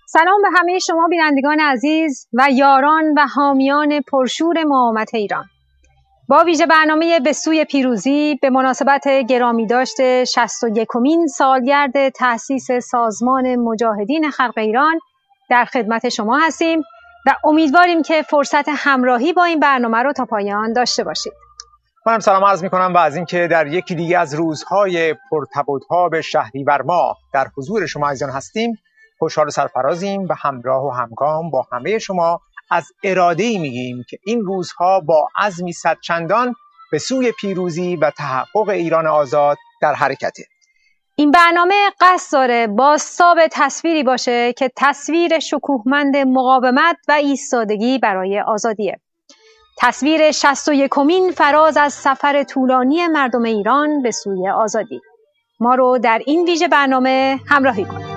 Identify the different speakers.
Speaker 1: سلام به همه شما بینندگان عزیز و یاران و حامیان پرشور مقاومت ایران. با ویژه برنامه به سوی پیروزی به مناسبت گرامی داشته 61مین سالگرد تأسیس سازمان مجاهدین خلق ایران در خدمت شما هستیم و امیدواریم که فرصت همراهی با این برنامه رو تا پایان داشته باشید.
Speaker 2: منم سلام عرض می‌کنم و از اینکه در یکی دیگه از روزهای پرتب و تاب شهریور ماه در حضور شما عزیزان هستیم. خوشحال و سرفرازیم و همراه و همگام با همه شما از اراده‌ای میگیم که این روزها با عزمی صدچندان به سوی پیروزی و تحقق ایران آزاد در حرکته.
Speaker 1: این برنامه قصد داره بازتاب تصویری باشه که تصویر شکوهمند مقاومت و ایستادگی برای آزادیه. تصویر 61مین فراز از سفر طولانی مردم ایران به سوی آزادی. ما رو در این ویژه برنامه همراهی کنید.